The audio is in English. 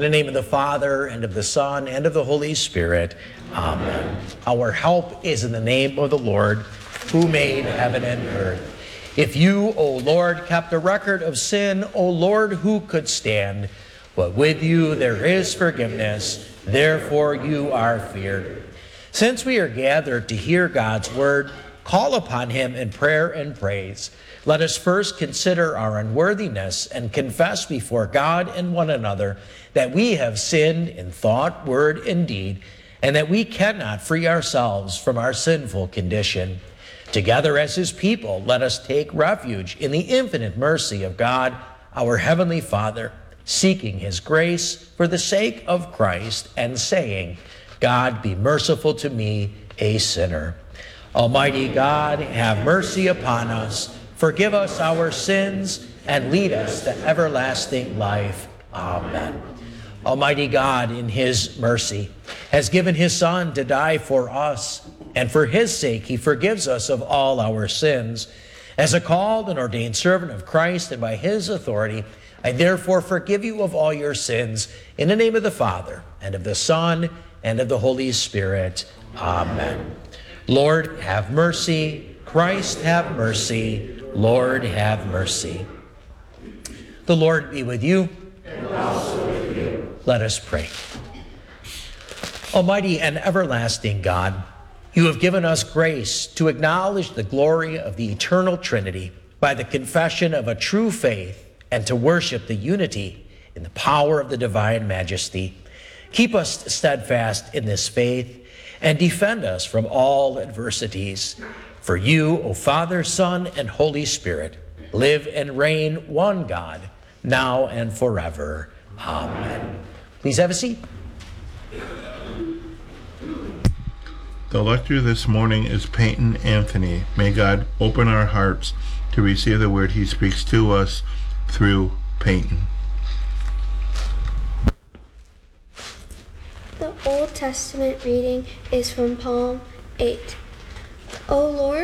In the name of the Father, and of the Son, and of the Holy Spirit. Amen. Our help is in the name of the Lord, who made heaven and earth. If you, O Lord, kept a record of sin, O Lord, who could stand? But with you there is forgiveness, therefore you are feared. Since we are gathered to hear God's word, call upon him in prayer and praise. Let us first consider our unworthiness and confess before God and one another that we have sinned in thought, word, and deed, and that we cannot free ourselves from our sinful condition. Together as his people, let us take refuge in the infinite mercy of God, our Heavenly Father, seeking his grace for the sake of Christ and saying, God, be merciful to me, a sinner. Almighty God, have mercy upon us, forgive us our sins, and lead us to everlasting life. Amen. Almighty God, in his mercy, has given his Son to die for us, and for his sake he forgives us of all our sins. As a called and ordained servant of Christ, and by his authority, I therefore forgive you of all your sins, in the name of the Father, and of the Son, and of the Holy Spirit. Amen. Lord, have mercy. Christ, have mercy. Lord, have mercy. The Lord be with you. And also with you. Let us pray. Almighty and everlasting God, you have given us grace to acknowledge the glory of the eternal Trinity by the confession of a true faith and to worship the unity in the power of the divine majesty. Keep us steadfast in this faith and defend us from all adversities. For you, O Father, Son, and Holy Spirit, live and reign one God, now and forever. Amen. Please have a seat. The lector this morning is Peyton Anthony. May God open our hearts to receive the word he speaks to us through Peyton. The Old Testament reading is from Psalm 8. O Lord,